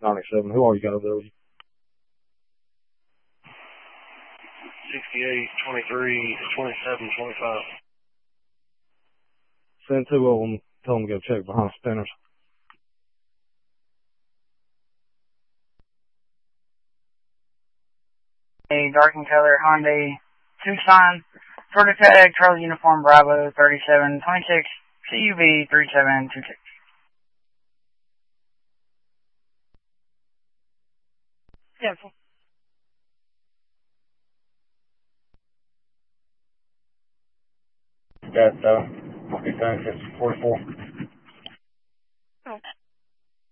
97. Who all you got over there with you? 68, 23, 27, 25. Send 2 of them. Tell them to go check behind spinners. A dark and color Hyundai Tucson, Florida tag, Charlie Uniform Bravo 3726, CUV 3726. Yeah. Got, thanks, it's 44.